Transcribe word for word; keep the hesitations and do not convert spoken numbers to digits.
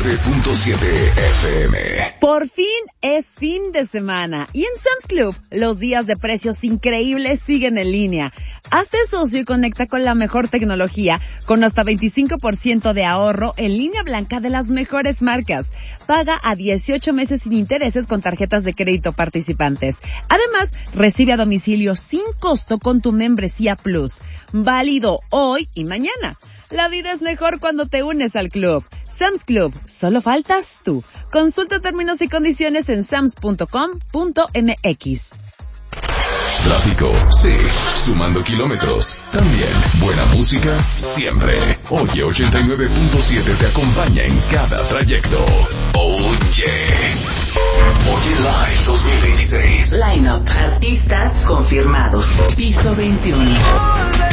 nueve punto siete F M. Por fin es fin de semana y en Sam's Club los días de precios increíbles siguen en línea. Hazte socio y conecta con la mejor tecnología con hasta veinticinco por ciento de ahorro en línea blanca de las mejores marcas. Paga a dieciocho meses sin intereses con tarjetas de crédito participantes. Además, recibe a domicilio sin costo con tu membresía Plus. Válido hoy y mañana. La vida es mejor cuando te unes al club. Sam's Club, solo faltas tú. Consulta términos y condiciones en sams punto com punto m x. Tráfico, sí. Sumando kilómetros, también. Buena música, siempre. Oye ochenta y nueve punto siete te acompaña en cada trayecto. Oye. Oye Live dos mil veintiséis. Line-up. Artistas confirmados. Piso veintiuno.